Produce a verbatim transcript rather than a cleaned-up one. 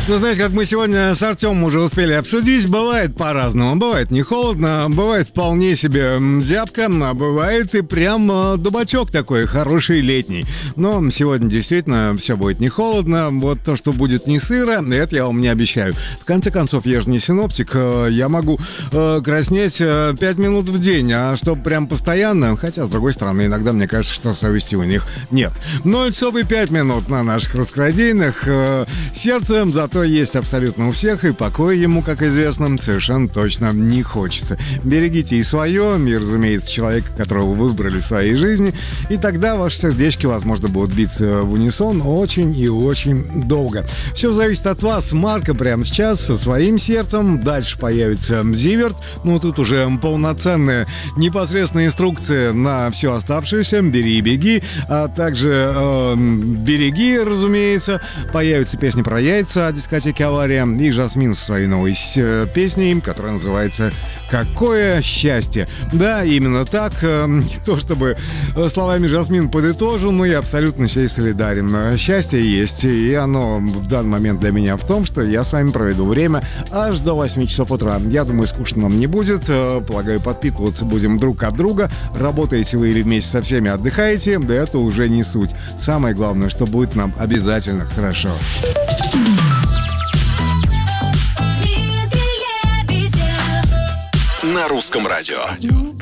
Ну, знаете, как мы сегодня с Артемом уже успели обсудить, бывает по-разному. Бывает не холодно, бывает вполне себе зябко, а бывает и прям дубачок такой, хороший летний. Но сегодня действительно все будет не холодно, вот то, что будет не сыро, это я вам не обещаю. В конце концов, я же не синоптик, я могу э, краснеть пять минут в день, а чтобы прям постоянно, хотя, с другой стороны, иногда мне кажется, что совести у них нет. ноль часов и пять минут на наших русскородийных. Э, сердце зато есть абсолютно у всех, и покоя ему, как известно, совершенно точно не хочется. Берегите и свое, и, разумеется, человека, которого вы выбрали в своей жизни, и тогда ваши сердечки, возможно, будут биться в унисон очень и очень долго. Все зависит от вас. Марка прямо сейчас со своим сердцем, дальше появится Зиверт, ну тут уже полноценная непосредственная инструкция на все оставшееся, бери и беги, а также э, береги, разумеется, появится песня про яйца от дискотеки «Авария» и Жасмин со своей новой э, песней, которая называется «Какое счастье». Да, именно так. Э, не то чтобы словами Жасмин подытожу, но я абсолютно с ней солидарен. Счастье есть, и оно в данный момент для меня в том, что я с вами проведу время аж до восьми часов утра. Я думаю, скучно нам не будет. Э, полагаю, подпитываться будем друг от друга. Работаете вы или вместе со всеми отдыхаете, да это уже не суть. Самое главное, что будет нам обязательно хорошо. На русском радио.